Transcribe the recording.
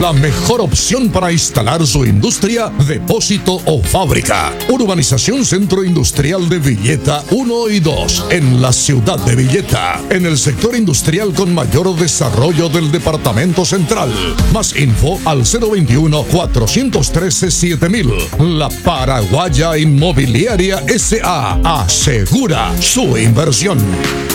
la mejor opción para instalar su industria, depósito o fábrica. Urbanización Centro Industrial de Villeta 1 y 2, en la ciudad de Villeta, en el sector industrial con mayor desarrollo del departamento central. Más info al 021-413-7000. La Paraguaya Inmobiliaria S.A. asegura su inversión.